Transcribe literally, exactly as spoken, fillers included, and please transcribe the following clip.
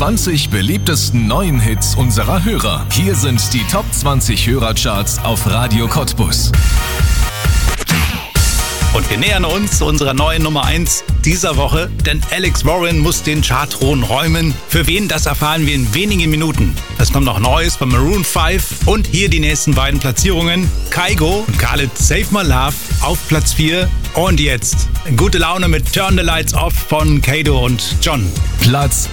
zwanzig beliebtesten neuen Hits unserer Hörer. Hier sind die Top zwanzig Hörercharts auf Radio Cottbus. Und wir nähern uns zu unserer neuen Nummer eins dieser Woche, denn Alex Warren muss den Chartthron räumen. Für wen, das erfahren wir in wenigen Minuten. Es kommt noch Neues von Maroon fünf und hier die nächsten beiden Platzierungen. Kygo und Khaled Save My Love auf Platz vier. Und jetzt gute Laune mit Turn the Lights Off von Kato und John. Platz